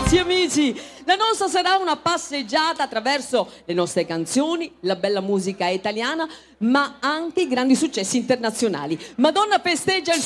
Ragazzi, amici, la nostra sarà una passeggiata attraverso le nostre canzoni, la bella musica italiana, ma anche i grandi successi internazionali. Madonna festeggia il